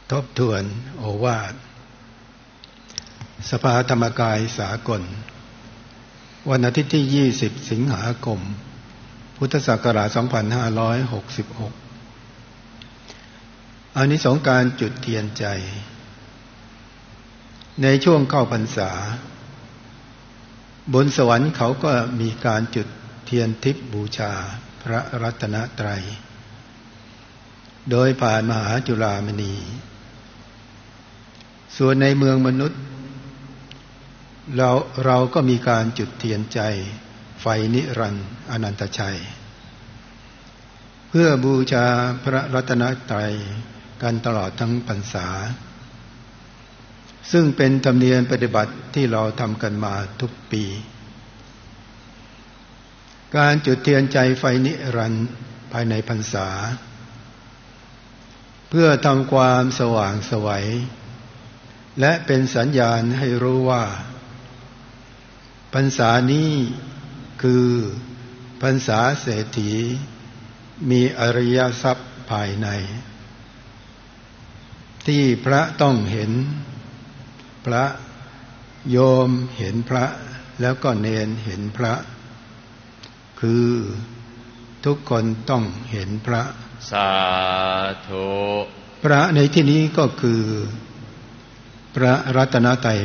ทบทวนโอวาทสภาธรรมกายสากลวันอาทิตย์ที่20สิงหาคมพุทธศักราช2566อานิสงส์การจุดเทียนใจในช่วงเข้าพรรษาบนสวรรค์เขาก็มีการจุดเทียนทิพย์บูชาพระรัตนตรัยโดยผ่านมหาจุฬามณีส่วนในเมืองมนุษย์เราก็มีการจุดเทียนใจไฟนิรันดร์อนันตชัยเพื่อบูชาพระรัตนตรัยกันตลอดทั้งพรรษาซึ่งเป็นธรรมเนียมปฏิบัติที่เราทำกันมาทุกปีการจุดเทียนใจไฟนิรันดร์ภายในพรรษาเพื่อทำความสว่างไสวและเป็นสัญญาณให้รู้ว่าพรรษานี้คือพรรษาเศรษฐีมีอริยทรัพย์ภายในที่พระต้องเห็นพระโยมเห็นพระแล้วก็เณรเห็นพระคือทุกคนต้องเห็นพระสาธุพระในที่นี้ก็คือพระรัตนตรัย